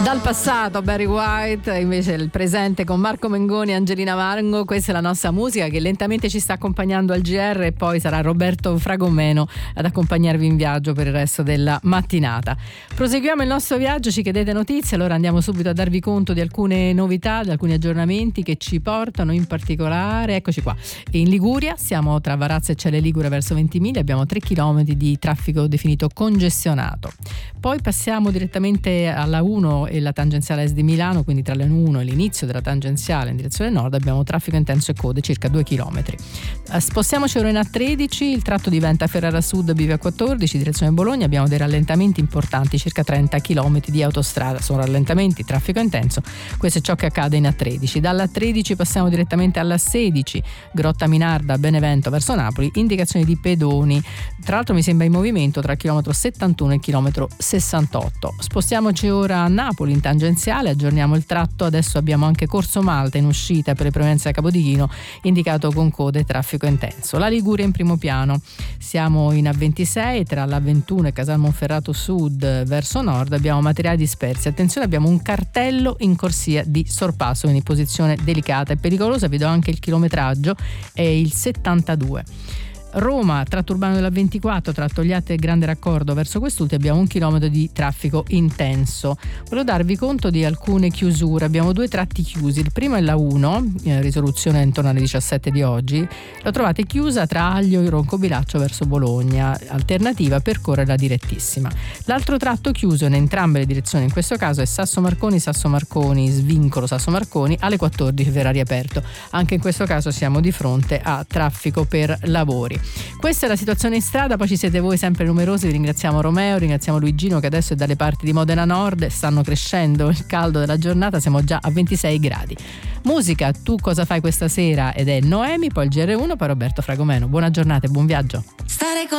Dal passato Barry White, invece il presente con Marco Mengoni e Angelina Mango. Questa è la nostra musica che lentamente ci sta accompagnando al GR, e poi sarà Roberto Fragomeno ad accompagnarvi in viaggio per il resto della mattinata. Proseguiamo il nostro viaggio, ci chiedete notizie, allora andiamo subito a darvi conto di alcune novità, di alcuni aggiornamenti che ci portano in particolare, eccoci qua, in Liguria. Siamo tra Varazze e Celle Ligure verso Ventimiglia, abbiamo 3 km di traffico definito congestionato. Poi passiamo direttamente alla 1 e la tangenziale est di Milano, quindi tra la 1 e l'inizio della tangenziale in direzione nord abbiamo traffico intenso e code circa 2 km. Spostiamoci ora in A13, il tratto diventa Ferrara Sud Bivio 14 direzione Bologna, abbiamo dei rallentamenti importanti, circa 30 km di autostrada, sono rallentamenti, traffico intenso, questo è ciò che accade in A13. Dalla 13 passiamo direttamente alla 16, Grotta Minarda Benevento verso Napoli, indicazioni di pedoni, tra l'altro mi sembra in movimento tra il chilometro 71 e il chilometro 68. Spostiamoci ora a Napoli in tangenziale, aggiorniamo il tratto, adesso abbiamo anche Corso Malta in uscita per le Provenze da Capodichino, indicato con code e traffico intenso. La Liguria in primo piano, siamo in A26 tra la 21 e Casal Monferrato Sud verso nord, abbiamo materiali dispersi, attenzione, abbiamo un cartello in corsia di sorpasso, quindi posizione delicata e pericolosa, vi do anche il chilometraggio, è il 72. Roma, tratto urbano della 24 tra Togliatti e Grande Raccordo verso quest'ultimo abbiamo 1 chilometro di traffico intenso. Volevo darvi conto di alcune chiusure, abbiamo 2 tratti chiusi, il primo è la 1, risoluzione intorno alle 17 di oggi, lo trovate chiusa tra Aglio e Roncobilaccio verso Bologna, alternativa percorre la direttissima. L'altro tratto chiuso in entrambe le direzioni, in questo caso è Sasso Marconi, svincolo Sasso Marconi, alle 14 verrà riaperto, anche in questo caso siamo di fronte a traffico per lavori. Questa è la situazione in strada, poi ci siete voi sempre numerosi, vi ringraziamo Romeo, ringraziamo Luigino che adesso è dalle parti di Modena Nord, stanno crescendo il caldo della giornata, siamo già a 26 gradi. Musica, tu cosa fai questa sera? Ed è Noemi, poi il GR1, poi Roberto Fragomeno. Buona giornata e buon viaggio.